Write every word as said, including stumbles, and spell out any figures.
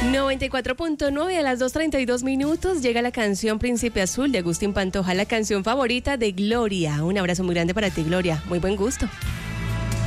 noventa y cuatro punto nueve a las dos treinta y dos minutos llega la canción Príncipe Azul de Agustín Pantoja, la canción favorita de Gloria. Un abrazo muy grande para ti, Gloria. Muy buen gusto.